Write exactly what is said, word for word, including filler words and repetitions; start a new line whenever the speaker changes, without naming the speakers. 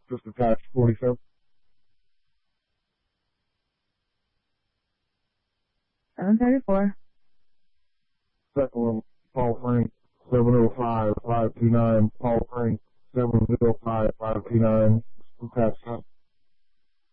just attached forty-seven.
seven thirty-four.
Second one, Paul Frank, seven oh five, five two nine. Paul Frank, seven oh five, five two nine. Attached